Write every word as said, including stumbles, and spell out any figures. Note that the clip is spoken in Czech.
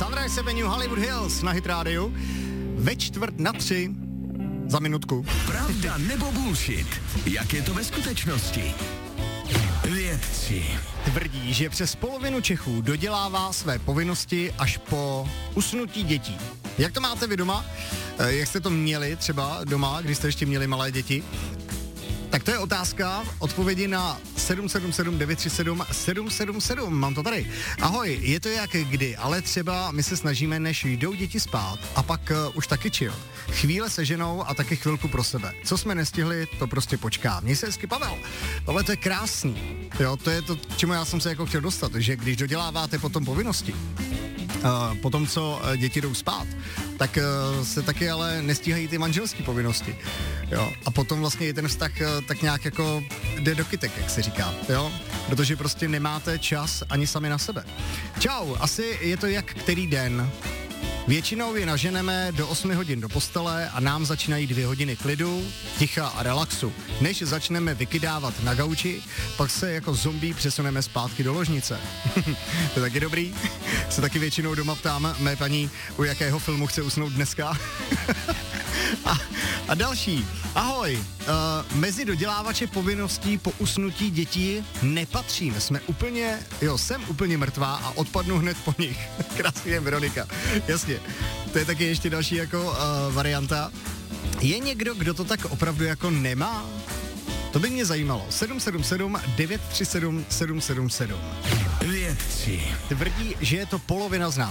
Sunrise Avenue, Hollywood Hills na Hit Radio. Ve čtvrt na tři za minutku. Pravda nebo bullshit? Jak je to ve skutečnosti? Vědci tvrdí, že přes polovinu Čechů dodělává své povinnosti až po usnutí dětí. Jak to máte vy doma? Jak jste to měli třeba doma, když jste ještě měli malé děti? Tak to je otázka, odpovědi na sedm sedm sedm devět tři sedm sedm sedm sedm, mám to tady. Ahoj, je to jak kdy, ale třeba my se snažíme, než jdou děti spát a pak uh, už taky chill. Chvíle se ženou a taky chvilku pro sebe. Co jsme nestihli, to prostě počká. Měj se hezky, Pavel. Ale to je krásný. Jo, to je to, k čemu já jsem se jako chtěl dostat, že když doděláváte potom povinnosti, Uh, po tom, co uh, děti jdou spát, tak uh, se taky ale nestíhají ty manželské povinnosti. Jo? A potom vlastně i ten vztah uh, tak nějak jako jde do kytek, jak se říká. Jo? Protože prostě nemáte čas ani sami na sebe. Čau, asi je to jak který den. Většinou je naženeme do osmi hodin do postele a nám začínají dvě hodiny klidu, ticha a relaxu. Než začneme vykydávat na gauči, pak se jako zombie přesuneme zpátky do ložnice. To je taky dobrý. Se taky většinou doma ptám mé paní, u jakého filmu chce usnout dneska. a, a další. Ahoj, uh, mezi dodělávače povinností po usnutí dětí nepatřím. Jsme úplně, jo, jsem úplně mrtvá a odpadnu hned po nich. Krásně, Veronika. Jasně. To je taky ještě další jako uh, varianta. Je někdo, kdo to tak opravdu jako nemá? To by mě zajímalo. sedm sedm sedm devět tři sedm sedm sedm sedm. Vědci Tvrdí, že je to polovina z nás.